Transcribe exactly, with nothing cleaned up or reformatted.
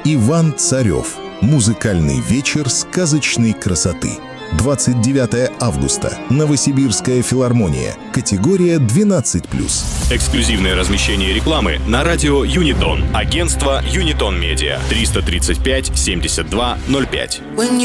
Иван Царев. Музыкальный вечер сказочной красоты. двадцать девятого августа. Новосибирская филармония. Категория двенадцать плюс. Эксклюзивное размещение рекламы на радио Юнитон. Агентство Юнитон Медиа. триста тридцать пять семьдесят два ноль пять.